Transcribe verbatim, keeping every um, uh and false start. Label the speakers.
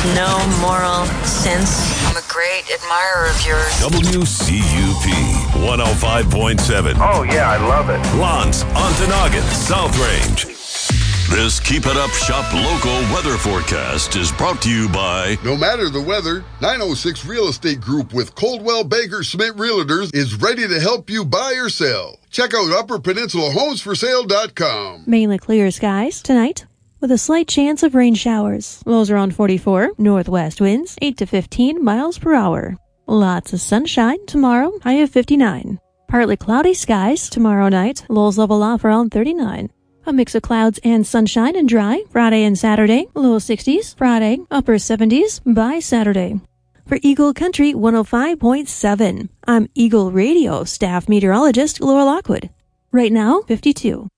Speaker 1: no moral sense.
Speaker 2: I'm a great admirer of yours.
Speaker 3: W C U P one oh five point seven.
Speaker 4: Oh, yeah, I love it.
Speaker 3: Lance, Ontonagon, South Range. This Keep It Up Shop local weather forecast is brought to you by...
Speaker 5: No matter the weather, nine oh six Real Estate Group with Coldwell Banker Smith Realtors is ready to help you buy or sell. Check out upper peninsula homes for sale dot com.
Speaker 6: Mainly clear skies tonight, with a slight chance of rain showers. Lows around forty-four, northwest winds eight to fifteen miles per hour. Lots of sunshine tomorrow, high of fifty-nine. Partly cloudy skies tomorrow night, lows level off around thirty-nine. A mix of clouds and sunshine and dry Friday and Saturday, low sixties, Friday, upper seventies by Saturday. For Eagle Country one oh five point seven, I'm Eagle Radio staff meteorologist Laura Lockwood. Right now, fifty-two.